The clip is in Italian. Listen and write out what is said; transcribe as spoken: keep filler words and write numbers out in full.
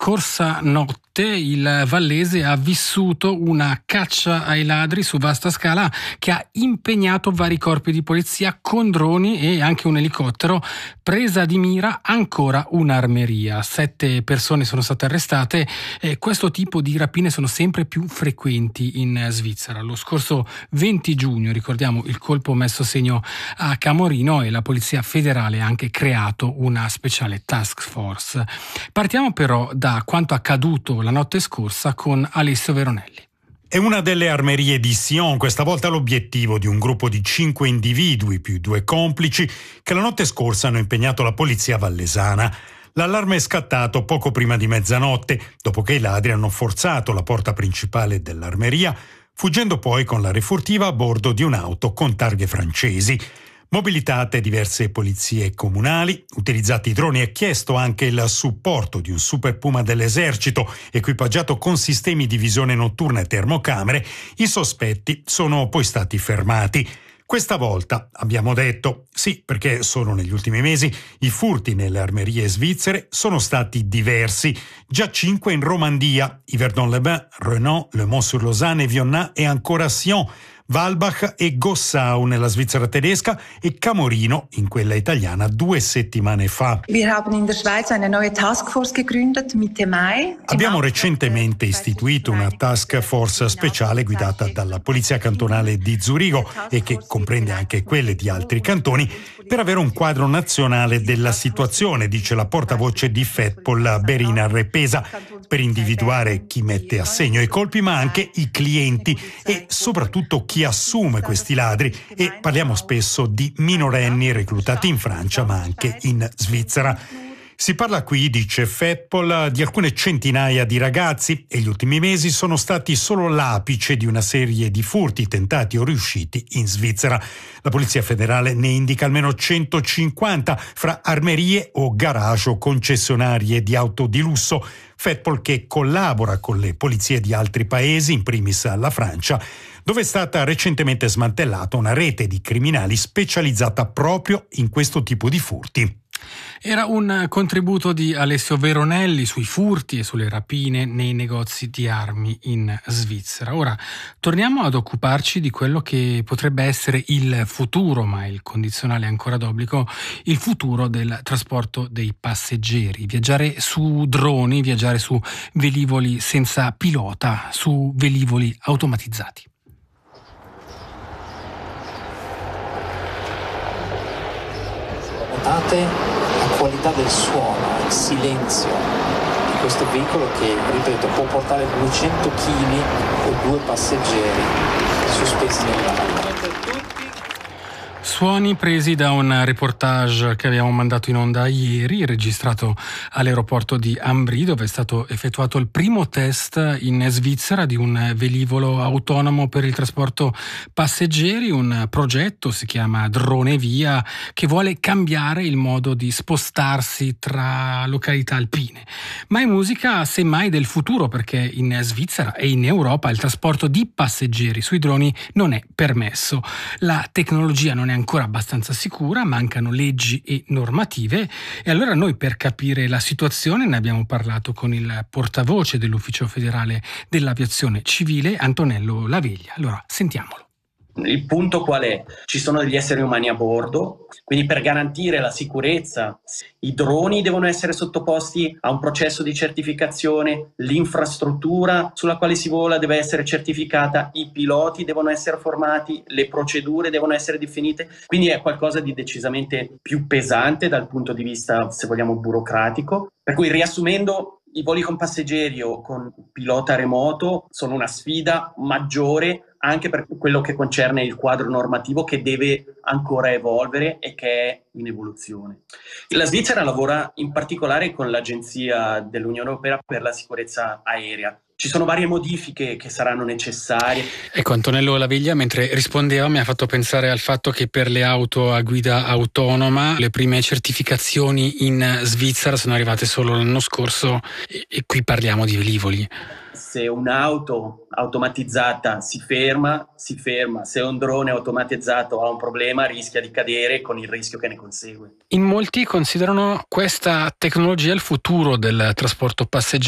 scorsa notte il vallese ha vissuto una caccia ai ladri su vasta scala che ha impegnato vari corpi di polizia con droni e anche un elicottero. Presa di mira ancora un'armeria. Sette persone sono state arrestate e questo tipo di rapine sono sempre più frequenti in Svizzera. Lo scorso venti giugno, ricordiamo, il colpo messo a segno a Camorino e la Polizia Federale ha anche creato una speciale task force. Partiamo però da quanto accaduto la notte scorsa con Alessio Veronelli. È una delle armerie di Sion, questa volta l'obiettivo di un gruppo di cinque individui più due complici che la notte scorsa hanno impegnato la polizia vallesana. L'allarme è scattato poco prima di mezzanotte, dopo che i ladri hanno forzato la porta principale dell'armeria, fuggendo poi con la refurtiva a bordo di un'auto con targhe francesi. Mobilitate diverse polizie comunali, utilizzati i droni e chiesto anche il supporto di un Super Puma dell'esercito equipaggiato con sistemi di visione notturna e termocamere, i sospetti sono poi stati fermati. Questa volta, abbiamo detto, sì, perché solo negli ultimi mesi i furti nelle armerie svizzere sono stati diversi, già cinque in Romandia, Yverdon-les-Bains, Renan, Le Mans-sur-Lausanne, Vionnat e ancora Sion, Walbach e Gossau nella Svizzera tedesca e Camorino in quella italiana due settimane fa. Abbiamo recentemente istituito una task force speciale guidata dalla Polizia Cantonale di Zurigo e che comprende anche quelle di altri cantoni per avere un quadro nazionale della situazione, dice la portavoce di Fedpol Berina Repesa, per individuare chi mette a segno i colpi ma anche i clienti e soprattutto chi assume questi ladri, e parliamo spesso di minorenni reclutati in Francia ma anche in Svizzera. Si parla qui, dice Fedpol, di alcune centinaia di ragazzi e gli ultimi mesi sono stati solo l'apice di una serie di furti tentati o riusciti in Svizzera. La Polizia Federale ne indica almeno centocinquanta fra armerie o garage o concessionarie di auto di lusso. Fedpol che collabora con le polizie di altri paesi, in primis la Francia, dove è stata recentemente smantellata una rete di criminali specializzata proprio in questo tipo di furti. Era un contributo di Alessio Veronelli sui furti e sulle rapine nei negozi di armi in Svizzera. Ora torniamo ad occuparci di quello che potrebbe essere il futuro, ma il condizionale è ancora d'obbligo, il futuro del trasporto dei passeggeri. Viaggiare su droni, viaggiare su velivoli senza pilota, su velivoli automatizzati. Notate la qualità del suono, il silenzio di questo veicolo che, ripeto, può portare duecento chili o due passeggeri sospesi nell'aria. Suoni presi da un reportage che abbiamo mandato in onda ieri, registrato all'aeroporto di Ambri, dove è stato effettuato il primo test in Svizzera di un velivolo autonomo per il trasporto passeggeri. Un progetto, si chiama Drone Via, che vuole cambiare il modo di spostarsi tra località alpine. Ma è musica semmai del futuro, perché in Svizzera e in Europa il trasporto di passeggeri sui droni non è permesso. La tecnologia non è ancora abbastanza sicura, mancano leggi e normative, e allora noi, per capire la situazione, ne abbiamo parlato con il portavoce dell'Ufficio Federale dell'Aviazione Civile, Antonello Laveglia. Allora sentiamolo. Il punto qual è? Ci sono degli esseri umani a bordo, quindi per garantire la sicurezza i droni devono essere sottoposti a un processo di certificazione, l'infrastruttura sulla quale si vola deve essere certificata, i piloti devono essere formati, le procedure devono essere definite, quindi è qualcosa di decisamente più pesante dal punto di vista, se vogliamo, burocratico. Per cui, riassumendo, i voli con passeggeri o con pilota remoto sono una sfida maggiore anche per quello che concerne il quadro normativo, che deve ancora evolvere e che è in evoluzione. La Svizzera lavora in particolare con l'Agenzia dell'Unione Europea per la sicurezza aerea. Ci sono varie modifiche che saranno necessarie. Ecco, Antonello Laveglia, mentre rispondeva, mi ha fatto pensare al fatto che per le auto a guida autonoma le prime certificazioni in Svizzera sono arrivate solo l'anno scorso, e, e qui parliamo di velivoli. Se un'auto automatizzata si ferma, si ferma. Se un drone automatizzato ha un problema, rischia di cadere, con il rischio che ne consegue. In molti considerano questa tecnologia il futuro del trasporto passeggeri